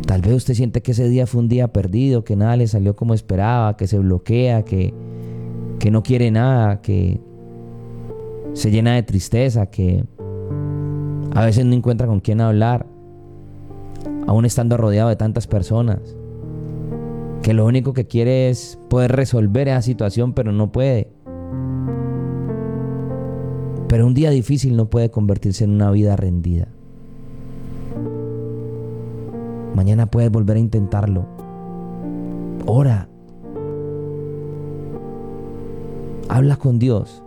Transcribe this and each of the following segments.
Tal vez usted siente que ese día fue un día perdido, que nada le salió como esperaba, que se bloquea, que no quiere nada, que se llena de tristeza, que a veces no encuentra con quién hablar, aún estando rodeado de tantas personas, que lo único que quiere es poder resolver esa situación, pero no puede. Pero un día difícil no puede convertirse en una vida rendida. Mañana puedes volver a intentarlo. Ora. Habla con Dios.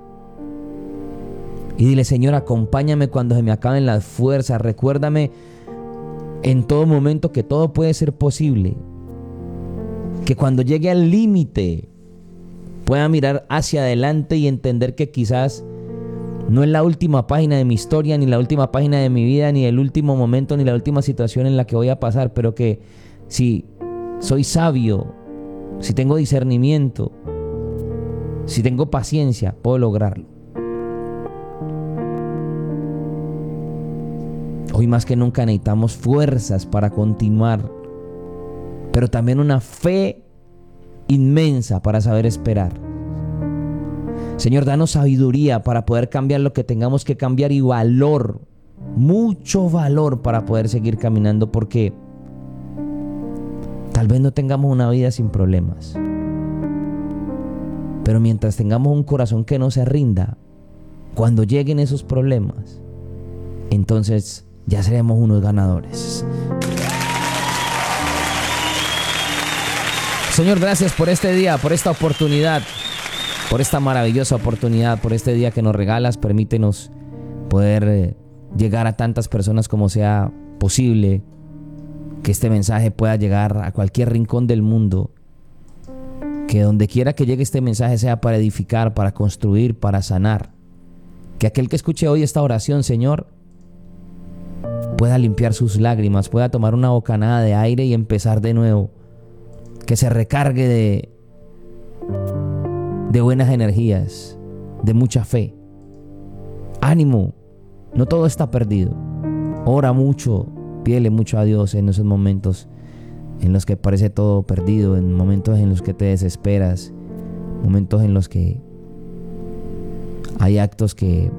Y dile: Señor, acompáñame cuando se me acaben las fuerzas. Recuérdame en todo momento que todo puede ser posible. Que cuando llegue al límite pueda mirar hacia adelante y entender que quizás no es la última página de mi historia, ni la última página de mi vida, ni el último momento, ni la última situación en la que voy a pasar, pero que si soy sabio, si tengo discernimiento, si tengo paciencia, puedo lograrlo. Hoy más que nunca necesitamos fuerzas para continuar, pero también una fe inmensa para saber esperar. Señor, danos sabiduría para poder cambiar lo que tengamos que cambiar y valor, mucho valor para poder seguir caminando, porque tal vez no tengamos una vida sin problemas, pero mientras tengamos un corazón que no se rinda, cuando lleguen esos problemas, entonces ya seremos unos ganadores. Señor, gracias por este día, por esta oportunidad, por esta maravillosa oportunidad, por este día que nos regalas. Permítenos poder llegar a tantas personas como sea posible, que este mensaje pueda llegar a cualquier rincón del mundo, que donde quiera que llegue este mensaje sea para edificar, para construir, para sanar. Que aquel que escuche hoy esta oración, Señor, pueda limpiar sus lágrimas, pueda tomar una bocanada de aire y empezar de nuevo. Que se recargue de buenas energías, de mucha fe. Ánimo, no todo está perdido. Ora mucho, pídele mucho a Dios en esos momentos en los que parece todo perdido, en momentos en los que te desesperas, momentos en los que hay actos que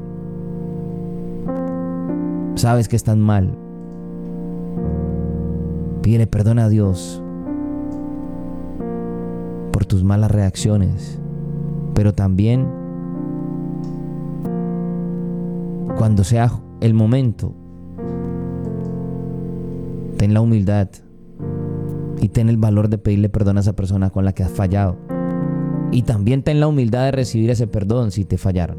sabes que están mal. Pídele perdón a Dios por tus malas reacciones, pero también cuando sea el momento, ten la humildad y ten el valor de pedirle perdón a esa persona con la que has fallado, y también ten la humildad de recibir ese perdón si te fallaron.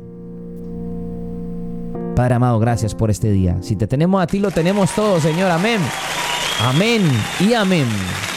Padre amado, gracias por este día. Si te tenemos a ti, lo tenemos todo, Señor. Amén, amén y amén.